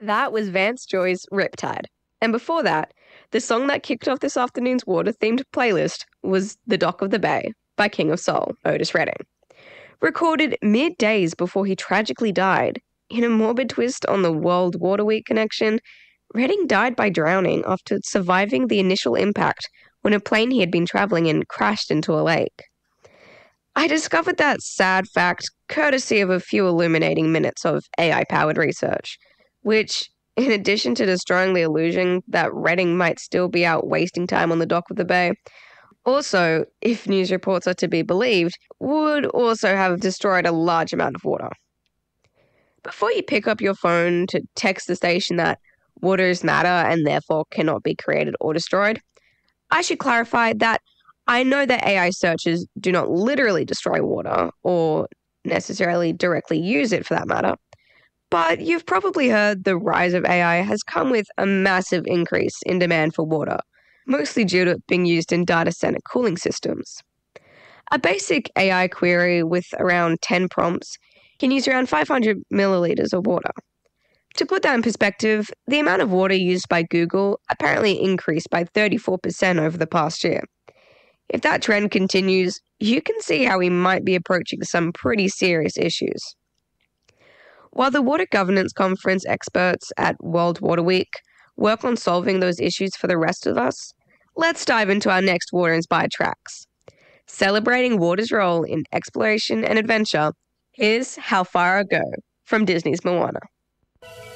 That was Vance Joy's Riptide. And before that, the song that kicked off this afternoon's water-themed playlist was The Dock of the Bay by King of Soul, Otis Redding. Recorded mid-days before he tragically died, in a morbid twist on the World Water Week connection, Redding died by drowning after surviving the initial impact when a plane he had been traveling in crashed into a lake. I discovered that sad fact courtesy of a few illuminating minutes of AI-powered research, which, in addition to destroying the illusion that Redding might still be out wasting time on the dock of the bay, also, if news reports are to be believed, would also have destroyed a large amount of water. Before you pick up your phone to text the station that waters matter and therefore cannot be created or destroyed, I should clarify that I know that AI searches do not literally destroy water, or necessarily directly use it for that matter, but you've probably heard the rise of AI has come with a massive increase in demand for water, mostly due to it being used in data center cooling systems. A basic AI query with around 10 prompts can use around 500 milliliters of water. To put that in perspective, the amount of water used by Google apparently increased by 34% over the past year. If that trend continues, you can see how we might be approaching some pretty serious issues. While the Water Governance Conference experts at World Water Week work on solving those issues for the rest of us, let's dive into our next water-inspired tracks. Celebrating water's role in exploration and adventure is How Far I Go from Disney's Moana.